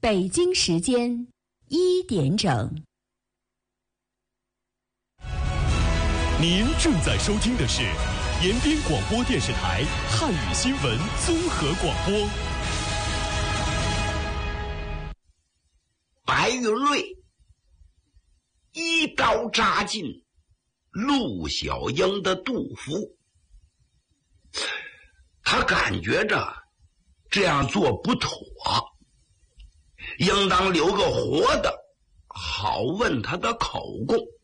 北京时间1点整。 您正在收听的是延边广播电视台汉语新闻综合广播。 白云瑞一刀扎进陆小英的肚腹，他感觉着这样做不妥，应当留个活的，好问他的口供。